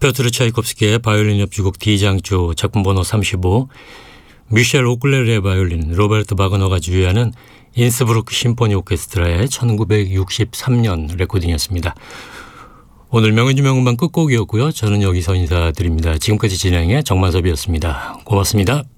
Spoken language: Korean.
피오트르 차이콥스키의 바이올린 협주곡 D장조 작품 번호 35, 미셸 오클레르의 바이올린, 로베르트 바그너가 주휘하는 인스브루크 심포니 오케스트라의 1963년 레코딩이었습니다. 오늘 명예주명음반 끝곡이었고요. 저는 여기서 인사드립니다. 지금까지 진행의 정만섭이었습니다. 고맙습니다.